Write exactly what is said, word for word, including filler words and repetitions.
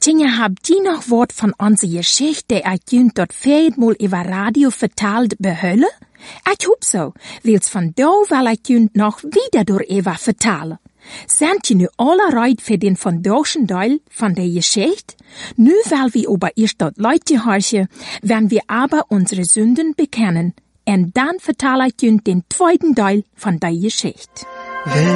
Tja, habt ihr noch Wort von unserer Geschichte, die ich jünt dort viermal über Radio vertalt behölle? Ich hoop so, weil's von da will ich jünt noch wieder door Eva vertalen. Sind ihr nu alle reid für den von deutschen Teil von der Geschichte? Nu weil wir aber erst dort Leute horchen, wenn wir aber unsere Sünden bekennen. Und dann vertale ich jünt den zweiten Teil von der Geschichte.